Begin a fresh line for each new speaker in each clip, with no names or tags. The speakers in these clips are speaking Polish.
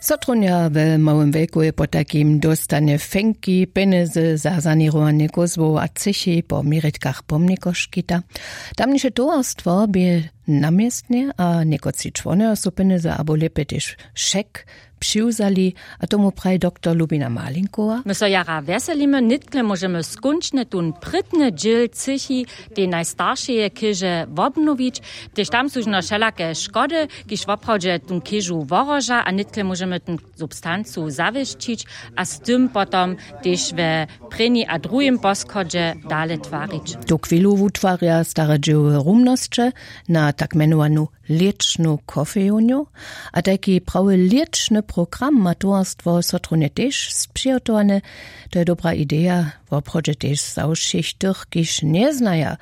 Sotrunja w małym wieku je po takim dostanie fenki, pieniądze za sanirowanie kozłów a cychy po mirytkach pomnikoszkita. Tamniejsze towarstwo by namiestnie, a niekoci człony osoby za abo lepiej też szek přiwzali, a tomu praj doktor Lubina Malinkowa.
My so jara weselimy, nitkle możemy skończne tun prytny dziel cychy, te najstarsze kyże obnowić, też tam są no wszelakie szkody, kiż w oprawdzie tun kyżu woroża, a nitkle możemy tun substancu zawieszczyć, a z tym potom też w preni a drugim poschodzie dalej twarić.
Tu chwilu utwarja stare dzieły rumnosće na tak menowanu lieczną kofeuniu, a taki prawy lieczny program ma towarstwo Sotrunje też sprzygotowane. To je dobra idea, w oprawdzie też zawszych tych, kiż nie znaja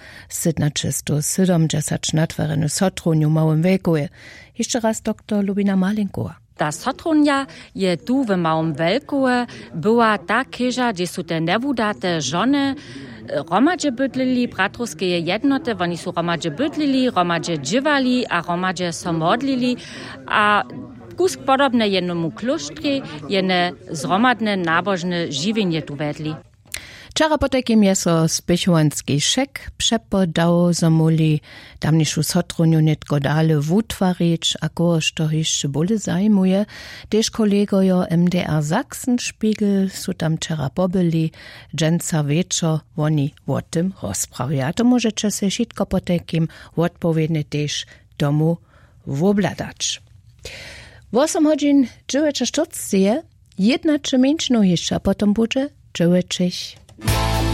1770 natwarenu Sotrunju małym wieku. Jeszcze raz doktor Lubina Malinkowa.
Ta Sotrunja je tu w małym wieku była ta kyża, gdzie są te niewudate żony, romadže bydlili, bratrowskie jednoty, oni są romadže bydlili, romadže dżywali, a romadže so modlili, a kusk podobne jednomu kloštri, jene zromadne nabožne živenje tu vedli.
Wczoraj po takim jeso spychovanski szek przepodał zamuli tamniejszą Sotrunju netko dale wutwarić, a kogoś to jeszcze bole zajmuje. Też kolegojo MDR Sachsenspiegel su tam wczoraj pobyli, dżęca wieczor, oni o tym rozprawia. To możecie się wszystko po takim odpowiednie też domu wobladać. 8 godzin 9:40, jedna czy mniejszą jeszcze, a potem będzie 9:00.